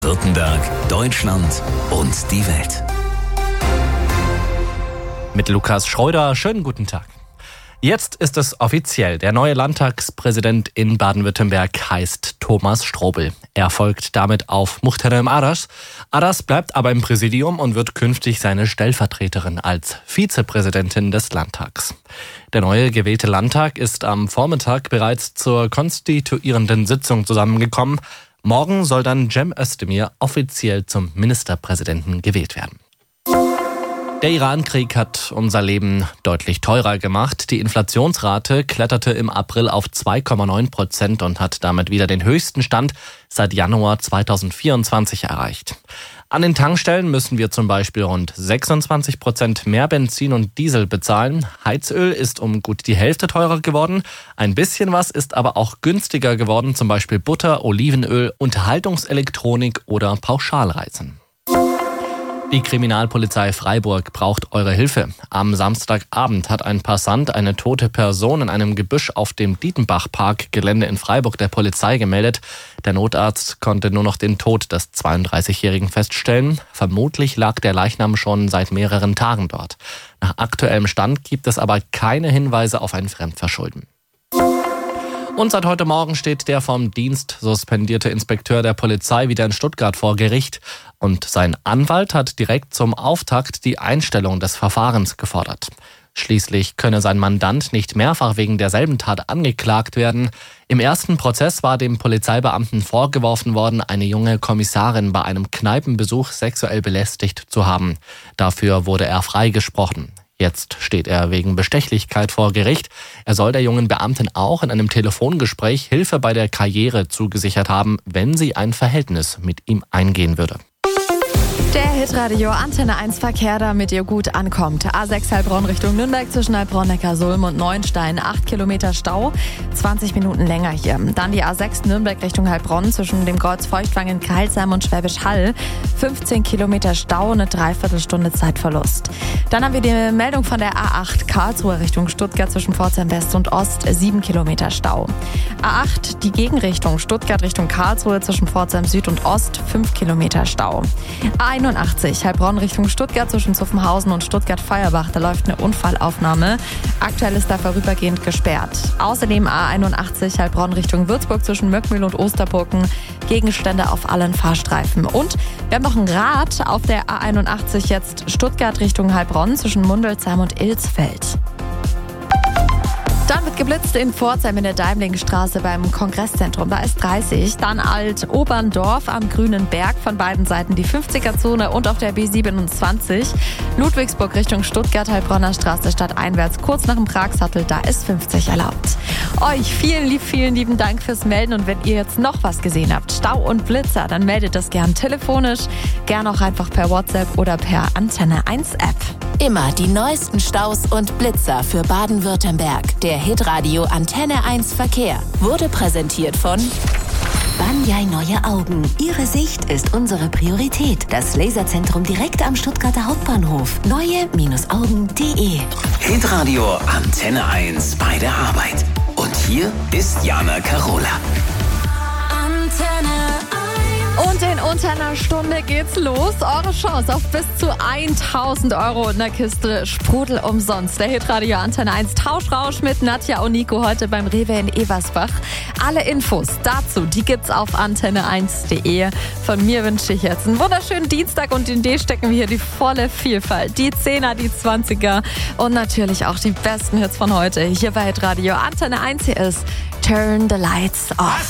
Württemberg, Deutschland und die Welt. Mit Lukas Schröder, schönen guten Tag. Jetzt ist es offiziell. Der neue Landtagspräsident in Baden-Württemberg heißt Thomas Strobel. Er folgt damit auf Muhterem Aras. Aras bleibt aber im Präsidium und wird künftig seine Stellvertreterin als Vizepräsidentin des Landtags. Der neue gewählte Landtag ist am Vormittag bereits zur konstituierenden Sitzung zusammengekommen. Morgen soll dann Cem Özdemir offiziell zum Ministerpräsidenten gewählt werden. Der Iran-Krieg hat unser Leben deutlich teurer gemacht. Die Inflationsrate kletterte im April auf 2,9% und hat damit wieder den höchsten Stand seit Januar 2024 erreicht. An den Tankstellen müssen wir zum Beispiel rund 26% mehr Benzin und Diesel bezahlen. Heizöl ist um gut die Hälfte teurer geworden. Ein bisschen was ist aber auch günstiger geworden, zum Beispiel Butter, Olivenöl, Unterhaltungselektronik oder Pauschalreisen. Die Kriminalpolizei Freiburg braucht eure Hilfe. Am Samstagabend hat ein Passant eine tote Person in einem Gebüsch auf dem Dietenbach-Park-Gelände in Freiburg der Polizei gemeldet. Der Notarzt konnte nur noch den Tod des 32-Jährigen feststellen. Vermutlich lag der Leichnam schon seit mehreren Tagen dort. Nach aktuellem Stand gibt es aber keine Hinweise auf ein Fremdverschulden. Und seit heute Morgen steht der vom Dienst suspendierte Inspekteur der Polizei wieder in Stuttgart vor Gericht. Und sein Anwalt hat direkt zum Auftakt die Einstellung des Verfahrens gefordert. Schließlich könne sein Mandant nicht mehrfach wegen derselben Tat angeklagt werden. Im ersten Prozess war dem Polizeibeamten vorgeworfen worden, eine junge Kommissarin bei einem Kneipenbesuch sexuell belästigt zu haben. Dafür wurde er freigesprochen. Jetzt steht er wegen Bestechlichkeit vor Gericht. Er soll der jungen Beamtin auch in einem Telefongespräch Hilfe bei der Karriere zugesichert haben, wenn sie ein Verhältnis mit ihm eingehen würde. Der Hitradio Antenne 1 Verkehr, damit ihr gut ankommt. A6 Heilbronn Richtung Nürnberg zwischen Heilbronn, Neckarsulm und Neuenstein. 8 Kilometer Stau, 20 Minuten länger hier. Dann die A6 Nürnberg Richtung Heilbronn zwischen dem Kreuz Feuchtwangen, Kreilsheim und Schwäbisch Hall. 15 Kilometer Stau, eine Dreiviertelstunde Zeitverlust. Dann haben wir die Meldung von der A8 Karlsruhe Richtung Stuttgart zwischen Pforzheim West und Ost. 7 Kilometer Stau. A8 die Gegenrichtung Stuttgart Richtung Karlsruhe zwischen Pforzheim Süd und Ost. 5 Kilometer Stau. A81 Heilbronn Richtung Stuttgart zwischen Zuffenhausen und Stuttgart-Feuerbach. Da läuft eine Unfallaufnahme. Aktuell ist da vorübergehend gesperrt. Außerdem A81 Heilbronn Richtung Würzburg zwischen Möckmühl und Osterburgen. Gegenstände auf allen Fahrstreifen. Und wir haben noch ein Rad auf der A81 jetzt Stuttgart Richtung Heilbronn zwischen Mundelsheim und Ilsfeld. Dann wird geblitzt in Pforzheim in der Deimlingstraße beim Kongresszentrum. Da ist 30. Dann Alt-Oberndorf am Grünen Berg, von beiden Seiten die 50er-Zone und auf der B27. Ludwigsburg Richtung Stuttgart, Heilbronner Straße stadteinwärts, kurz nach dem Pragsattel, da ist 50 erlaubt. Euch vielen lieben Dank fürs Melden und wenn ihr jetzt noch was gesehen habt, Stau und Blitzer, dann meldet das gern telefonisch, gern auch einfach per WhatsApp oder per Antenne 1 App. Immer die neuesten Staus und Blitzer für Baden-Württemberg. Der Hitradio Antenne 1 Verkehr wurde präsentiert von Banyai Neue Augen. Ihre Sicht ist unsere Priorität. Das Laserzentrum direkt am Stuttgarter Hauptbahnhof. Neue-Augen.de. Hitradio Antenne 1 bei der Arbeit. Und hier ist Jana Karola. Und in unter einer Stunde geht's los. Eure Chance auf bis zu 1.000 € in der Kiste Sprudel umsonst. Der Hitradio Antenne 1 Tauschrausch mit Nadja und Nico heute beim Rewe in Eversbach. Alle Infos dazu, die gibt's auf antenne1.de. Von mir wünsche ich jetzt einen wunderschönen Dienstag und in D stecken wir hier die volle Vielfalt. Die 10er, die 20er und natürlich auch die besten Hits von heute. Hier bei Hitradio Antenne 1 hier ist Turn the Lights Off.